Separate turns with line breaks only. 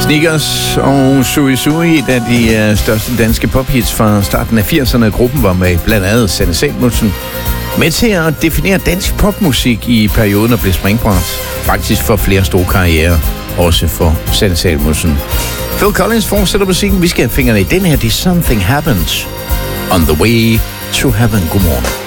Sneakers og Sui Sui, et af de største danske pophits fra starten af 80'erne. Gruppen var med blandt andet Sanne Salomonsen med til at definere dansk popmusik i perioden og blev springbræt. Faktisk for flere store karrierer, også for Sanne Salomonsen. Phil Collins fortsætter musikken. Vi skal have fingrene i den her. Det er Something Happens on the Way to Heaven. Godmorgen.